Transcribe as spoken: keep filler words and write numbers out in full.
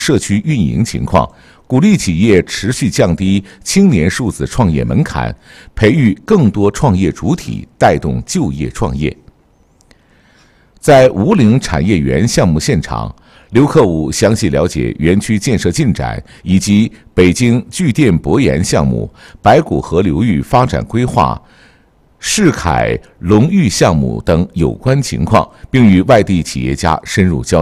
社区运营情况，鼓励企业持续降低青年数字创业门槛，培育更多创业主体，带动就业创业。在吴岭产业园项目现场，刘克武详细了解园区建设进展以及北京聚电博研项目、白骨河流域发展规划、世凯龙域项目等有关情况，并与外地企业家深入交流。